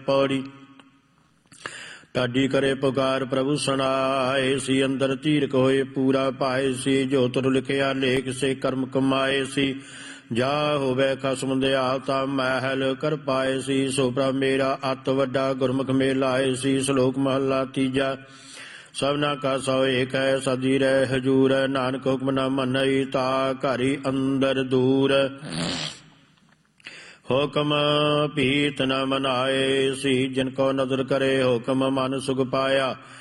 पौड़ी। ਢਾਡੀ ਕਰੇ ਪੁਕਾਰ ਪ੍ਰਭੂ ਸੁਣਾਏ ਸੀ, ਅੰਦਰ ਧੀਰਕ ਹੋਏ ਪੂਰਾ ਪਾਏ ਸੀ। ਜੋ ਤੁਰ ਲਿਖਿਆ ਲੇਖ ਸੇ ਕਰਮ ਕਮਾਏ ਸੀ, ਜਾ ਹੋਵੇ ਖਸਮ ਦਿਆਲ ਤਾਂ ਮਹਿਲ ਕਰ ਪਾਏ ਸੀ। ਸੋ ਪ੍ਰਭ ਮੇਰਾ ਅਤ ਵੱਡਾ ਗੁਰਮੁਖ ਮੇਲਾਏ ਸੀ। ਸ਼ਲੋਕ ਮਹੱਲਾ ਤੀਜਾ। ਸਭਨਾ ਕਾ ਸੋ ਏਕ ਹੈ, ਸਦੀ ਰਹਿ ਹਜੂਰ। ਨਾਨਕ ਹੁਕਮ ਨ ਮੰਨਈ, ਤਾ ਘਰੀ ਅੰਦਰ ਦੂਰ। ਹੁਕਮ ਭੀਤ ਨ ਮਨਾਏ ਸੀ, ਜਿਨ ਕੋ ਨਦਰ ਕਰੇ ਹੁਕਮ ਮਨ ਸੁਖ ਪਾਇਆ।